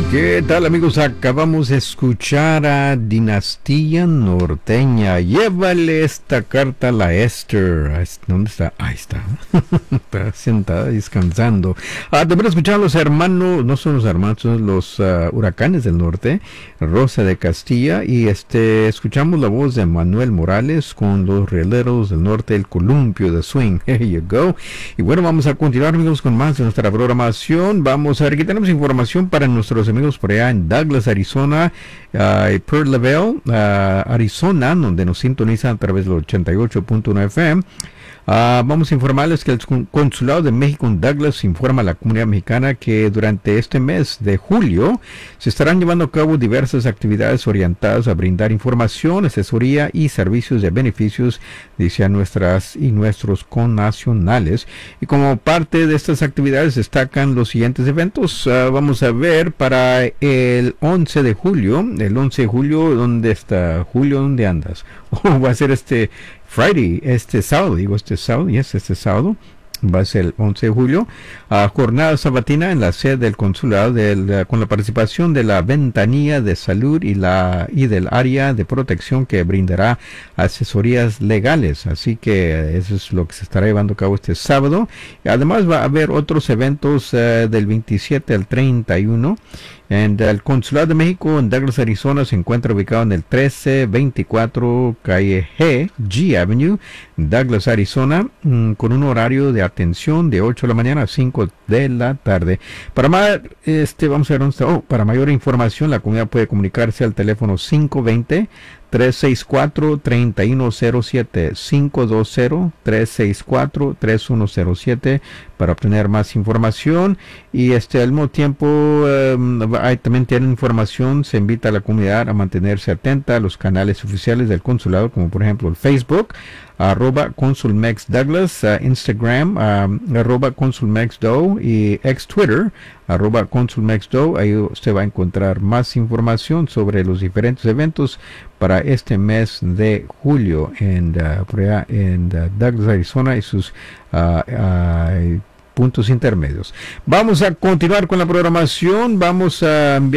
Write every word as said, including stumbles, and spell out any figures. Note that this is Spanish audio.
¿Qué tal, amigos? Acabamos de escuchar a Dinastía Norteña. Llévale esta carta a la Esther. ¿Dónde está? Ahí está. Está sentada descansando. Ah, también escuchar a los hermanos, no son los hermanos, son los uh, Huracanes del Norte, Rosa de Castilla. Y este escuchamos la voz de Manuel Morales con los Rieleros del Norte, el Columpio de Swing. Here you go. Y bueno, vamos a continuar, amigos, con más de nuestra programación. Vamos a ver, aquí tenemos información para nuestros amigos por allá en Douglas, Arizona, uh, y Pearl Level, uh, Arizona, donde nos sintonizan a través del ochenta y ocho punto uno F M. Uh, vamos a informarles que el Consulado de México en Douglas informa a la comunidad mexicana que durante este mes de julio se estarán llevando a cabo diversas actividades orientadas a brindar información, asesoría y servicios de beneficios, dice a nuestras y nuestros connacionales. Y como parte de estas actividades destacan los siguientes eventos. Uh, vamos a ver para el once de julio, el once de julio, ¿dónde está Julio? ¿Dónde andas? Oh, va a ser este Friday, este sábado, digo este sábado, yes, este sábado, va a ser el once de julio, uh, jornada sabatina en la sede del consulado del, uh, con la participación de la ventanilla de salud y la y del área de protección que brindará asesorías legales. Así que eso es lo que se estará llevando a cabo este sábado. Y además va a haber otros eventos uh, del veintisiete al treinta y uno. And, uh, el Consulado de México en Douglas, Arizona se encuentra ubicado en el trece veinticuatro calle G, G Avenue, Douglas, Arizona, mmm, con un horario de atención de ocho de la mañana a cinco de la tarde. Para más, este, vamos a ver dónde está. Oh, para mayor información, la comunidad puede comunicarse al teléfono cinco dos cero, tres seis cuatro, tres uno cero siete, cinco dos cero, tres seis cuatro, tres uno cero siete para obtener más información. Y este al mismo tiempo um, hay, también tienen información. Se invita a la comunidad a mantenerse atenta a los canales oficiales del consulado, como por ejemplo el Facebook, arroba consulmex Douglas, uh, Instagram, um, arroba consulmexdo y ex Twitter, arroba consulmexdo. Ahí usted va a encontrar más información sobre los diferentes eventos para este mes de julio en, uh, por allá en uh, Douglas, Arizona y sus uh, uh, puntos intermedios. Vamos a continuar con la programación. Vamos a enviar